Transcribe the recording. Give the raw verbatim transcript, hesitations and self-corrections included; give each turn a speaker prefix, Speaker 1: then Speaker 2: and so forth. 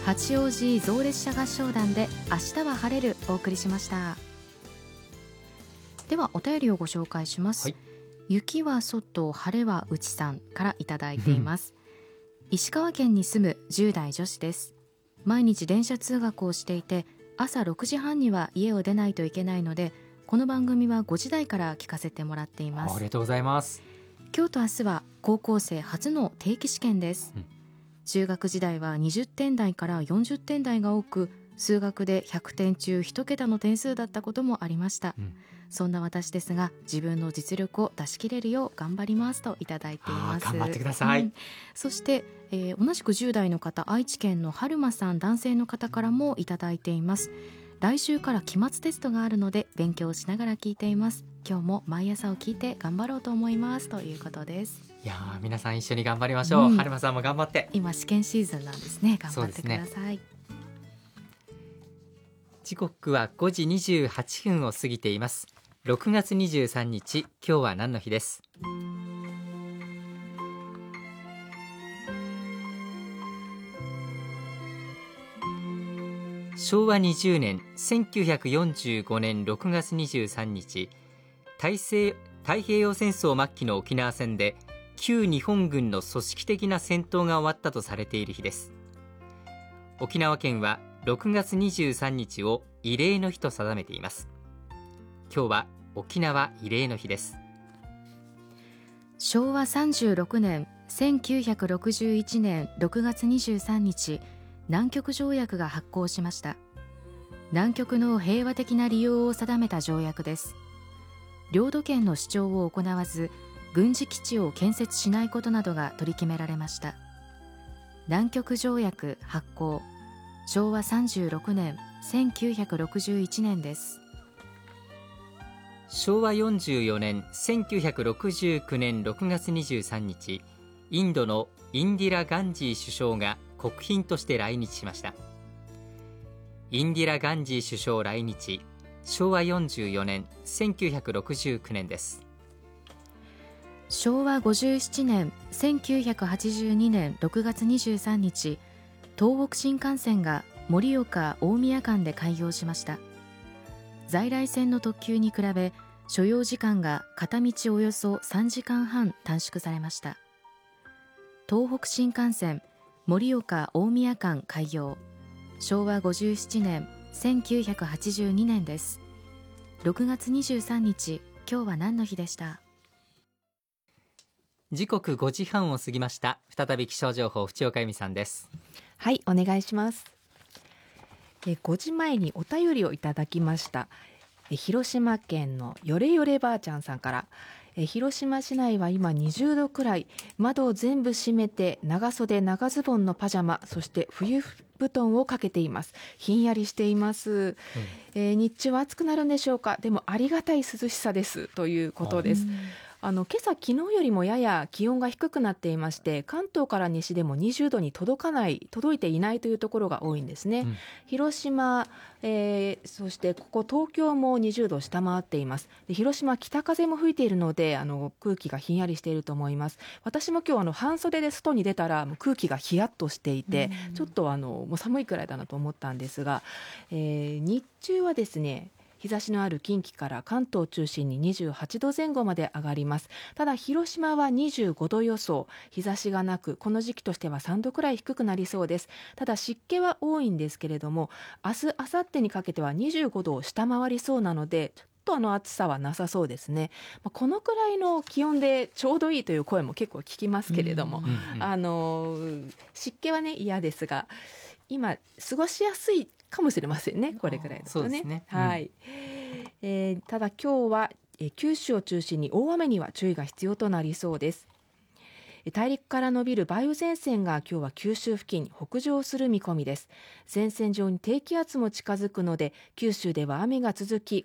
Speaker 1: 八王子象列車合唱団で明日は晴れるお送りしました。ではお便りをご紹介します、はい、雪は外晴れは内さんからいただいています石川県に住むじゅう代女子です。毎日電車通学をしていて朝ろくじはんには家を出ないといけないので、この番組はごじ台から聞かせてもらっています。
Speaker 2: ありがとうございます。
Speaker 1: 今日と明日は高校生初の定期試験です、うん、中学時代はにじゅってん台からよんじゅってん台が多く、数学でひゃくてん中いち桁の点数だったこともありました、うん、そんな私ですが自分の実力を出し切れるよう頑張りますといただいています。
Speaker 2: 頑張ってください、うん、
Speaker 1: そして、えー、同じくじゅう代の方、愛知県の春馬さん、男性の方からもいただいています。来週から期末テストがあるので勉強しながら聞いています。今日も毎朝を聞いて頑張ろうと思いますということです。
Speaker 2: いや皆さん一緒に頑張りましょう、うん、春馬さんも頑張って。
Speaker 1: 今試験シーズンなんですね。頑張ってください、ね、
Speaker 2: 時刻はごじにじゅうはっぷんを過ぎています。ろくがつにじゅうさんにち、今日は何の日です。しょうわにじゅうねんせんきゅうひゃくよんじゅうごねんろくがつにじゅうさんにち、大西太平洋戦争末期の沖縄戦で旧日本軍の組織的な戦闘が終わったとされている日です。沖縄県はろくがつにじゅうさんにちを慰霊の日と定めています。今日は沖縄慰霊の日です。
Speaker 1: しょうわさんじゅうろくねんせんきゅうひゃくろくじゅういちねんろくがつにじゅうさんにち、南極条約が発効しました。南極の平和的な利用を定めた条約です。領土権の主張を行わず、軍事基地を建設しないことなどが取り決められました。南極条約発効、しょうわさんじゅうろくねんせんきゅうひゃくろくじゅういちねんです。
Speaker 2: しょうわよんじゅうよねんせんきゅうひゃくろくじゅうきゅうねんろくがつにじゅうさんにち、インドのインディラ・ガンジー首相が国賓として来日しました。インディラ・ガンジー首相来日、しょうわよんじゅうよねんせんきゅうひゃくろくじゅうきゅうねんです。
Speaker 1: しょうわごじゅうななねんせんきゅうひゃくはちじゅうにねんろくがつにじゅうさんにち、東北新幹線が盛岡大宮間で開業しました。在来線の特急に比べ所要時間が片道およそさんじかんはん短縮されました。東北新幹線盛岡大宮間開業、しょうわごじゅうななねんせんきゅうひゃくはちじゅうにねんです。ろくがつにじゅうさんにち、今日は何の日でした。
Speaker 2: 時刻ごじはんを過ぎました。再び気象情報、淵岡由美さんです。
Speaker 3: はい、お願いします。えごじまえにお便りをいただきました。え広島県のよれよればあちゃんさんから、え広島市内は今にじゅうどくらい、窓を全部閉めて長袖長ズボンのパジャマ、そして冬布団をかけています。ひんやりしています、うんえー、日中は暑くなるんでしょうか。でもありがたい涼しさですということです。あの今朝昨日よりもやや気温が低くなっていまして、関東から西でもにじゅうどに届かない届いていないというところが多いんですね、うん、広島、えー、そしてここ東京もにじゅうどを下回っています。で広島北風も吹いているので、あの空気がひんやりしていると思います。私も今日あの半袖で外に出たらもう空気がヒヤッとしていて、うん、ちょっとあのもう寒いくらいだなと思ったんですが、えー、日中はですね、日差しのある近畿から関東を中心ににじゅうはちどぜん後まで上がります。ただ広島はにじゅうごど予想、日差しがなくこの時期としてはさんどくらい低くなりそうです。ただ湿気は多いんですけれども、明日明後日にかけてはにじゅうごどを下回りそうなので、ちょっとあの暑さはなさそうですね。このくらいの気温でちょうどいいという声も結構聞きますけれども、うんうんうん、あの湿気はね嫌ですが、今過ごしやすいかもしれませんね、これくらいだとね。そうですね、はい、えー、ただ今日は、えー、九州を中心に大雨には注意が必要となりそうです。大陸から伸びる梅雨前線が今日は九州付近に北上する見込みです。前線上に低気圧も近づくので、九州では雨が続き